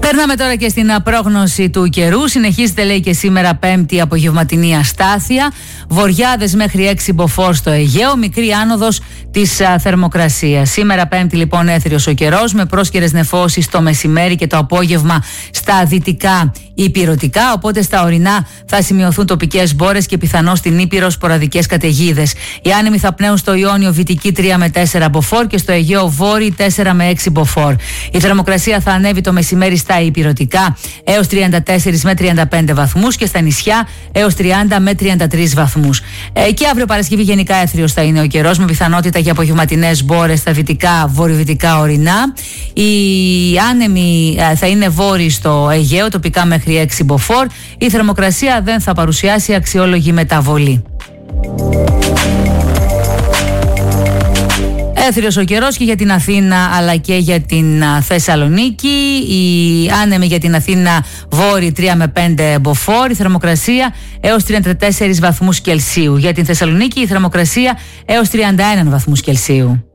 Περνάμε τώρα και στην πρόγνωση του καιρού. Συνεχίζεται, λέει, και σήμερα Πέμπτη απογευματινή αστάθεια. Βοριάδες μέχρι 6 μποφόρ στο Αιγαίο, μικρή άνοδος της θερμοκρασίας. Σήμερα Πέμπτη, λοιπόν, έθριος ο καιρός με πρόσκαιρες νεφώσεις το μεσημέρι και το απόγευμα στα δυτικά υπηρωτικά. Οπότε στα ορεινά θα σημειωθούν τοπικές μπόρες και πιθανώς στην Ήπειρο σποραδικές καταιγίδες. Οι άνεμοι θα πνέουν στο Ιόνιο βυτική 3 με 4 μποφόρ και στο Αιγαίο βόρειο 4 με 6 μποφόρ. Η θερμοκρασία θα ανέβει το μεσημέρι στα υπηρωτικά έως 34 με 35 βαθμούς και στα νησιά έως 30 με 33 βαθμούς. Και αύριο Παρασκευή γενικά έθριος θα είναι ο καιρός με πιθανότητα για απογευματινές μπόρες στα δυτικά βορειοδυτικά ορεινά. Οι άνεμοι θα είναι βόρειοι στο Αιγαίο, τοπικά μέχρι 6 μποφόρ. Η θερμοκρασία δεν θα παρουσιάσει αξιόλογη μεταβολή. Έθριος ο καιρός και για την Αθήνα αλλά και για την Θεσσαλονίκη. Οι άνεμοι για την Αθήνα βόρειοι 3 με 5 μποφόρ. Η θερμοκρασία έως 34 βαθμούς Κελσίου. Για την Θεσσαλονίκη η θερμοκρασία έως 31 βαθμούς Κελσίου.